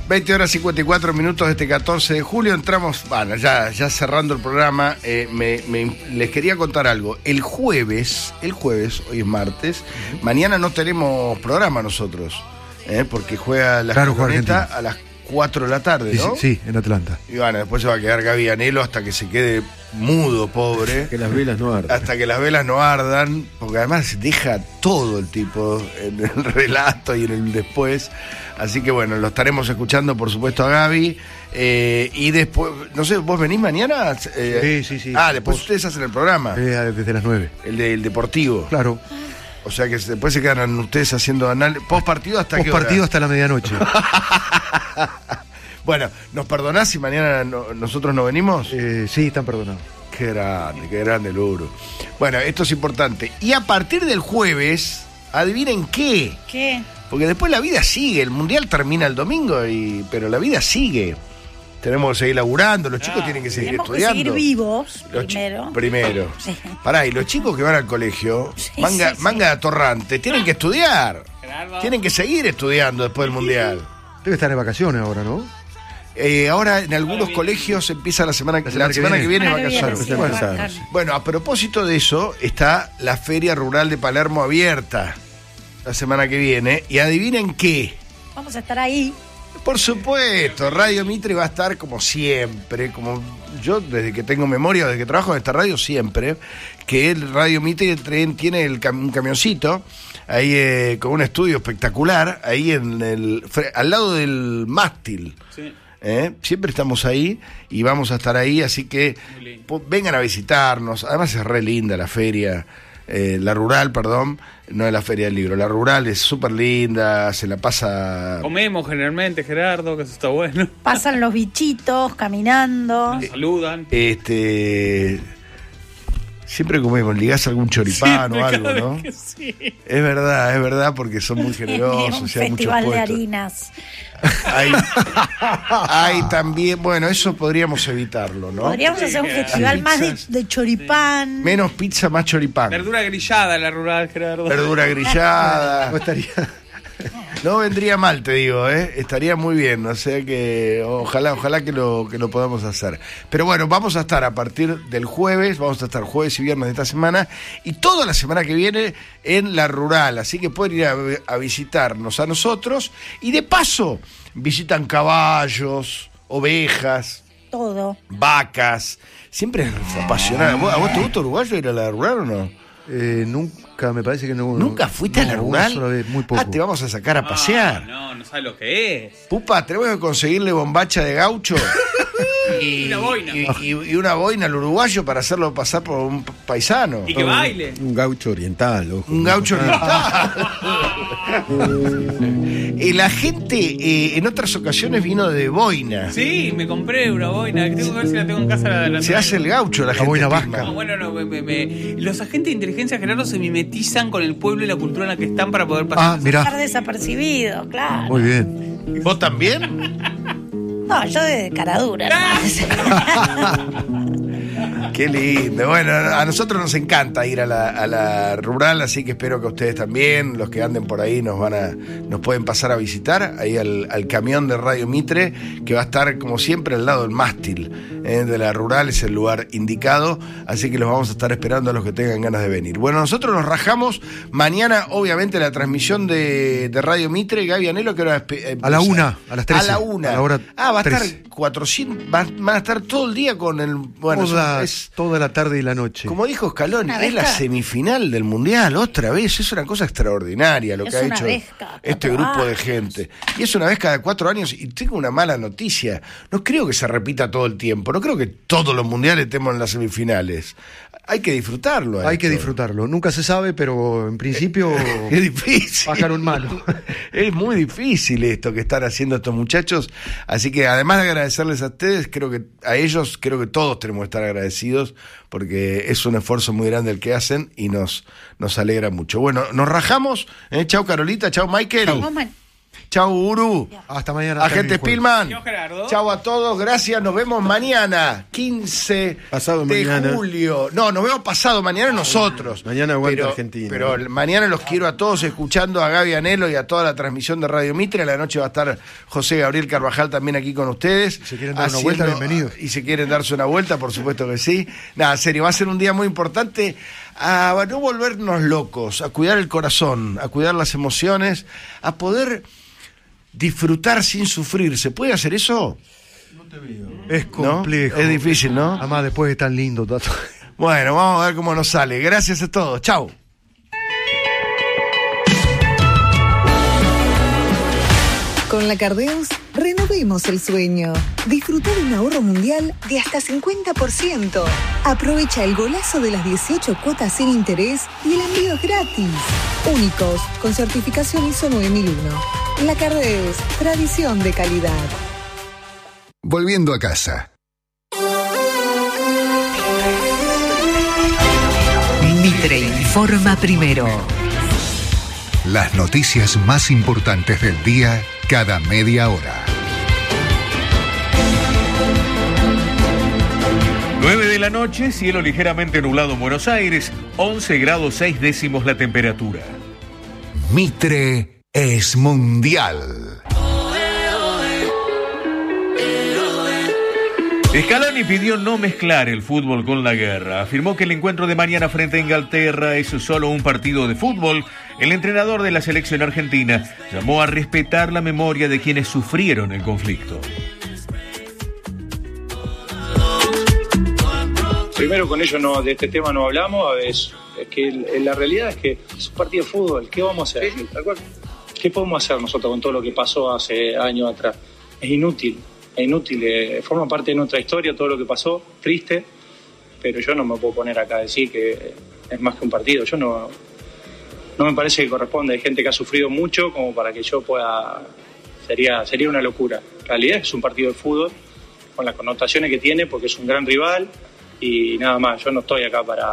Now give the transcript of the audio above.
20:54 este 14 de julio. Entramos, bueno, ya cerrando el programa. Les quería contar algo. El jueves, hoy es martes, mañana no tenemos programa nosotros, porque juega la Escaloneta a las 4 de la tarde, ¿no? Sí, en Atlanta. Y bueno, después se va a quedar Gaby Anelo hasta que se quede mudo, pobre. Hasta que las velas no ardan. Hasta que las velas no ardan, porque además deja todo el tipo en el relato y en el después. Así que bueno, lo estaremos escuchando, por supuesto, a Gaby. Y después, no sé, ¿vos venís mañana? Sí. Después ustedes hacen el programa. Desde las 9. El del deportivo. Claro. O sea que después se quedan ustedes haciendo análisis. ¿Post-partido hasta qué hora? Post-partido hasta la medianoche. Bueno, ¿nos perdonás si mañana nosotros no venimos? Sí, están perdonados. Qué grande el Uru. Bueno, esto es importante. Y a partir del jueves, adivinen qué. ¿Qué? Porque después la vida sigue. El mundial termina el domingo, pero la vida sigue. Tenemos que seguir laburando, los chicos tienen que seguir estudiando. Tenemos que seguir vivos primero. Sí. Pará, y los chicos que van al colegio, manga atorrante, tienen que estudiar. Gerardo. Tienen que seguir estudiando después del mundial. Debe estar en vacaciones ahora, ¿no? Ahora en algunos colegos empieza la semana que viene vacaciones. Bueno, a propósito de eso, está la Feria Rural de Palermo abierta la semana que viene. Y adivinen qué. Vamos a estar ahí. Por supuesto, Radio Mitre va a estar como siempre, como yo desde que tengo memoria, desde que trabajo en esta radio siempre, que el Radio Mitre tiene un camioncito ahí con un estudio espectacular, ahí al lado del mástil. Sí. Siempre estamos ahí y vamos a estar ahí, así que vengan a visitarnos. Además es re linda la feria. La rural, perdón, no es la feria del libro. La rural es súper linda, se la pasa. Comemos generalmente, Gerardo, que eso está bueno. Pasan los bichitos caminando. Nos saludan. Siempre comemos, ligás algún choripán o algo, ¿no? Sí. Es verdad, porque son muy generosos. Un festival de harinas. Hay también, bueno, eso podríamos evitarlo, ¿no? Podríamos hacer un festival más de choripán. Menos pizza, más choripán. Verdura grillada en la rural, Gerardo. Verdura grillada. No vendría mal, te digo, estaría muy bien, o sea que ojalá que lo podamos hacer. Pero bueno, vamos a estar a partir del jueves, vamos a estar jueves y viernes de esta semana y toda la semana que viene en la rural, así que pueden ir a visitarnos a nosotros y de paso visitan caballos, ovejas, todo, vacas, siempre es apasionante. ¿A vos te gusta Uruguayo ir a la rural o no? Nunca, me parece que no. ¿Nunca fuiste a la rural? Una sola vez, muy poco. Te vamos a sacar a pasear. No sabes lo que es. Pupa, tenemos que conseguirle bombacha de gaucho y una boina. Y una boina al uruguayo para hacerlo pasar por un paisano. Y que baile. Un gaucho oriental, ojo. Un gaucho oriental. Y la gente en otras ocasiones vino de boina. Sí, me compré una boina. Tengo que ver si la tengo en casa. Se hace el gaucho, la gente. Boina vasca. No, bueno, los agentes de inteligencia, Gerardo, se mimetizan con el pueblo y la cultura en la que están para poder pasar. Mirá. Estar desapercibido, claro. Muy bien. ¿Vos también? No, yo de cara dura. Qué lindo. Bueno, a nosotros nos encanta ir a la rural, así que espero que ustedes también, los que anden por ahí, nos pueden pasar a visitar ahí al camión de Radio Mitre, que va a estar como siempre al lado del mástil de la rural, es el lugar indicado, así que los vamos a estar esperando a los que tengan ganas de venir. Bueno, nosotros nos rajamos mañana, obviamente, la transmisión de Radio Mitre. Gaby Anelo, que hora a la 1, a las 13. A la 1. A la hora va a 13. estar 400, van a estar todo el día con el... Bueno, toda la tarde y la noche. Como dijo Scaloni, es la semifinal del Mundial, otra vez. Es una cosa extraordinaria lo que ha hecho este grupo de gente. Y es una vez cada 4 años. Y tengo una mala noticia. No creo que se repita todo el tiempo. No creo que todos los mundiales estemos en las semifinales. Hay que disfrutarlo. Hay que disfrutarlo. Nunca se sabe, pero en principio es difícil. Pájaro en mano. Es muy difícil esto que están haciendo estos muchachos. Así que además de agradecerles a ustedes, creo que todos tenemos que estar agradecidos porque es un esfuerzo muy grande el que hacen y nos alegra mucho. Bueno, nos rajamos. Chau Carolita, chau Michael. Chau, Chau, Uru. Hasta mañana. Agente Spillman. Chau, Gerardo. Chau a todos, gracias. Nos vemos mañana, 15 Pasado de mañana. julio. No, nos vemos pasado mañana nosotros. Mañana aguanta Pero- Argentina. Pero mañana los quiero a todos escuchando a Gaby Anelo y a toda la transmisión de Radio Mitre. A la noche va a estar José Gabriel Carvajal también aquí con ustedes. Si quieren dar una vuelta, bienvenidos. Y si quieren darse una vuelta, por supuesto que sí. Nada, en serio, va a ser un día muy importante a no volvernos locos, a cuidar el corazón, a cuidar las emociones, a poder disfrutar sin sufrir. ¿Se puede hacer eso? Es ¿No? complejo. Es difícil, ¿no? Además, después de tan lindo, Tato. Bueno, vamos a ver cómo nos sale. Gracias a todos. Chau. Con la Cardeus, renovemos el sueño. Disfruta de un ahorro mundial de hasta 50%. Aprovecha el golazo de las 18 cuotas sin interés y el envío es gratis. Únicos, con certificación ISO 9001. La Cardeus, tradición de calidad. Volviendo a casa. Mitre informa primero. Las noticias más importantes del día cada media hora. 9 de la noche, cielo ligeramente nublado en Buenos Aires, 11 grados 6 décimos la temperatura. Mitre es mundial. Scaloni pidió no mezclar el fútbol con la guerra. Afirmó que el encuentro de mañana frente a Inglaterra es solo un partido de fútbol. El entrenador de la selección argentina llamó a respetar la memoria de quienes sufrieron el conflicto. Primero con ellos de este tema no hablamos, es que la realidad es que es un partido de fútbol, ¿qué vamos a hacer? ¿Qué podemos hacer nosotros con todo lo que pasó hace años atrás? Es inútil, forma parte de nuestra historia todo lo que pasó, triste, pero yo no me puedo poner acá a decir que es más que un partido, no me parece que corresponde, hay gente que ha sufrido mucho como para que yo pueda, sería una locura. La realidad es que es un partido de fútbol, con las connotaciones que tiene, porque es un gran rival, y nada más, yo no estoy acá para